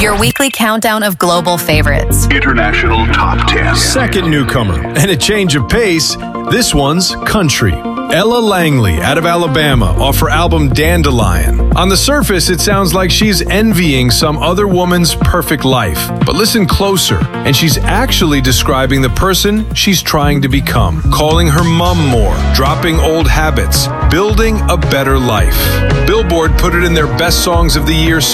Your weekly countdown of global favorites. International Top 10. Second newcomer, and a change of pace, this one's country. Ella Langley out of Alabama off her album Dandelion. On the surface, it sounds like she's envying some other woman's perfect life. But listen closer, and she's actually describing the person she's trying to become. Calling her mom more, dropping old habits, building a better life. Billboard put it in their best songs of the year so